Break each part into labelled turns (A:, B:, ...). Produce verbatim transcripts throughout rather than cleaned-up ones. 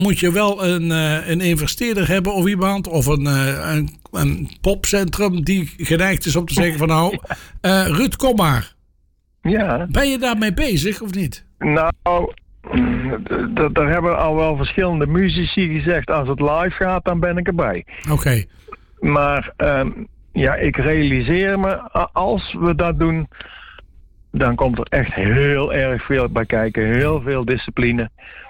A: moet je wel een, uh, een investeerder hebben of iemand. Of een, uh, een, een popcentrum die geneigd is om te zeggen van nou, uh, Ruud, kom maar.
B: Ja.
A: Ben je daarmee bezig of niet?
B: Nou, d- daar hebben al wel verschillende muzici gezegd. Als het live gaat, dan ben ik erbij.
A: Oké. Okay.
B: Maar um, ja, ik realiseer me, als we dat doen, dan komt er echt heel erg veel bij kijken. Heel veel discipline.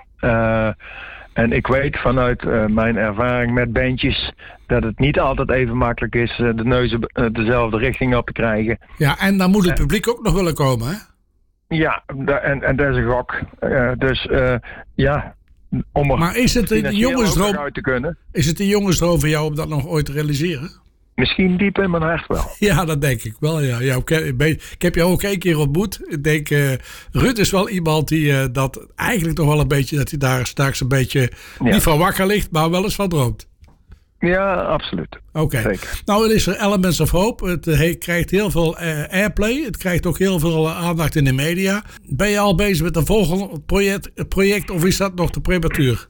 B: Uh, en ik weet vanuit uh, mijn ervaring met bandjes dat het niet altijd even makkelijk is uh, de neuzen uh, dezelfde richting op te krijgen.
A: Ja, en dan moet het publiek ook nog willen komen, hè?
B: Ja, da- en, en dat is een gok. Uh, dus uh, ja, om er
A: maar is het een jongensdroom
B: uit te kunnen.
A: Is het een jongensdroom voor jou om dat nog ooit te realiseren?
B: Misschien diep in mijn hart wel.
A: Ja, dat denk ik wel. Ja. Ja, ik heb jou ook één keer ontmoet. Ik denk, uh, Ruud is wel iemand die uh, dat eigenlijk toch wel een beetje, dat hij daar straks een beetje ja. niet van wakker ligt, maar wel eens van droomt.
B: Ja, absoluut.
A: Oké. Okay. Nou, het is er Elements of Hope. Het uh, krijgt heel veel uh, airplay. Het krijgt ook heel veel uh, aandacht in de media. Ben je al bezig met een volgend project, project of is dat nog te prematuur?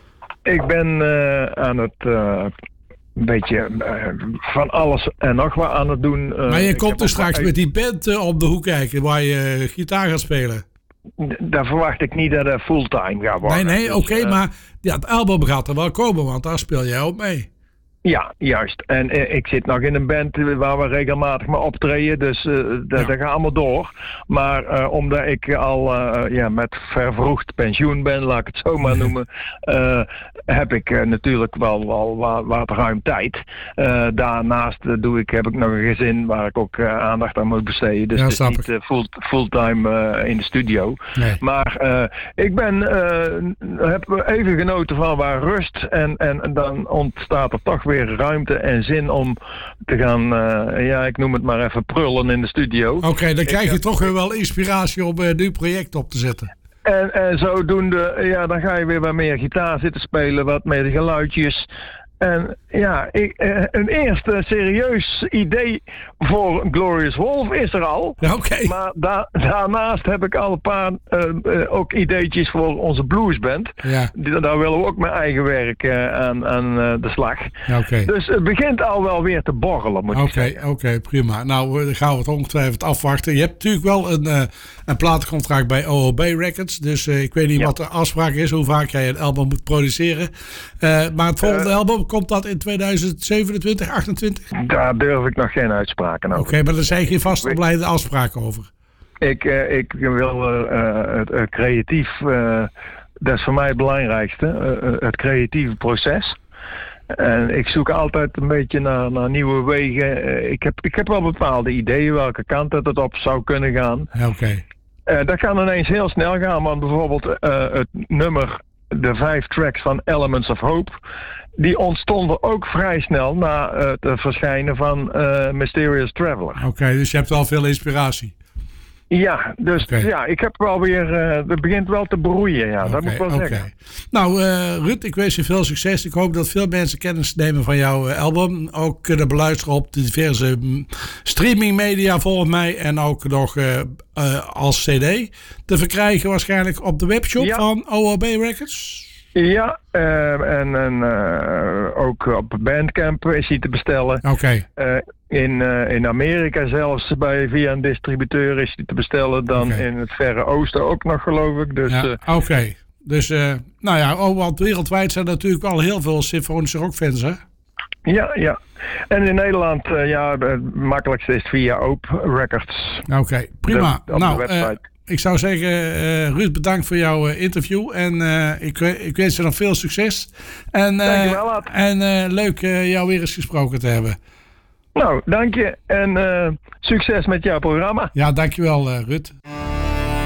B: Ik ben uh, aan het uh, een beetje uh, van alles en nog wat aan het doen. Uh,
A: maar je komt dus straks met die band uh, op de hoek kijken waar je uh, gitaar gaat spelen.
B: Daar verwacht ik niet dat het fulltime gaat worden.
A: Nee, nee,
B: dus,
A: oké, okay,
B: uh,
A: maar ja, het album gaat er wel komen, want daar speel jij ook mee.
B: Ja, juist. En uh, ik zit nog in een band waar we regelmatig maar optreden, dus uh, dat, ja. dat gaat allemaal door. Maar uh, omdat ik al uh, ja, met vervroegd pensioen ben, laat ik het zo maar noemen, uh, heb ik uh, natuurlijk wel, wel wat, wat ruim tijd. Uh, daarnaast uh, doe ik, heb ik nog een gezin waar ik ook uh, aandacht aan moet besteden. Dus
A: ja,
B: het is niet uh, full, fulltime uh, in de studio.
A: Nee.
B: Maar uh, ik ben, uh, heb even genoten van waar rust en, en, en dan ontstaat er toch weer weer ruimte en zin om te gaan, uh, ja, ik noem het maar even prullen in de studio.
A: Oké, okay, dan krijg je ik, toch weer wel inspiratie om een nieuw project op te zetten.
B: En, en zodoende, ja, dan ga je weer wat meer gitaar zitten spelen, wat meer geluidjes. En ja, ik, een eerste serieus idee voor Glorious Wolf is er al.
A: Ja, okay.
B: Maar da- daarnaast heb ik al een paar uh, uh, ook ideetjes voor onze bluesband.
A: Ja.
B: Die, daar willen we ook mijn eigen werk uh, aan, aan uh, de slag.
A: Ja, okay.
B: Dus het begint al wel weer te borrelen, moet
A: okay,
B: ik zeggen.
A: Oké, okay, prima. Nou, dan gaan we het ongetwijfeld afwachten. Je hebt natuurlijk wel een, uh, een platencontract bij O O B Records. Dus uh, ik weet niet ja. wat de afspraak is, hoe vaak jij een album moet produceren. Uh, maar het volgende uh, album, komt dat in tweeduizend zevenentwintig, achtentwintig?
B: Daar durf ik nog geen uitspraken over.
A: Oké, okay, maar er zijn geen vastblijvende afspraken over.
B: Ik, uh, ik wil uh, het uh, creatief, uh, dat is voor mij het belangrijkste, uh, het creatieve proces. En ik zoek altijd een beetje naar, naar nieuwe wegen. Uh, ik, heb, ik heb wel bepaalde ideeën welke kant dat het op zou kunnen gaan.
A: Oké. Okay.
B: Uh, dat kan ineens heel snel gaan, want bijvoorbeeld uh, het nummer, de vijf tracks van Elements of Hope, die ontstonden ook vrij snel na het verschijnen van uh, Mysterious Traveler.
A: Oké, okay, dus je hebt wel veel inspiratie.
B: Ja, dus okay. ja, ik heb wel weer, uh, het begint wel te broeien, ja, okay, dat moet ik wel okay. zeggen.
A: Nou, uh, Ruud, ik wens je veel succes. Ik hoop dat veel mensen kennis nemen van jouw uh, album. Ook kunnen beluisteren op de diverse um, streamingmedia volgens mij. En ook nog uh, uh, als cd te verkrijgen waarschijnlijk op de webshop ja. van O O B Records.
B: Ja, uh, en, en uh, ook op Bandcamp is hij te bestellen.
A: Oké. Okay.
B: Uh, in, uh, in Amerika zelfs bij, via een distributeur is hij te bestellen. Dan okay. in het Verre Oosten ook nog, geloof ik. Dus,
A: ja,
B: uh,
A: Oké. Okay. Dus, uh, nou ja, oh, want wereldwijd zijn natuurlijk wel heel veel symfonische rockfans, hè?
B: Ja, ja. En in Nederland, uh, ja, het makkelijkste is via Oop Records.
A: Oké, okay, prima.
B: De, op
A: nou,
B: de website.
A: Uh, ik zou zeggen, uh, Ruud, bedankt voor jouw uh, interview. En uh, ik, ik wens je nog veel succes. En, uh,
B: dankjewel, Ad.
A: En uh, leuk uh, jou weer eens gesproken te hebben.
B: Nou, dank je. En uh, succes met jouw programma.
A: Ja, dankjewel, uh, Ruud.